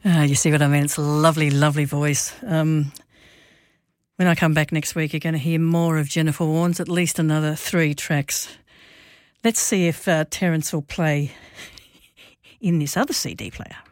You see what I mean? It's a lovely, lovely voice. When I come back next week, you're going to hear more of Jennifer Warnes, at least another 3 tracks. Let's see if Terence will play in this other CD player.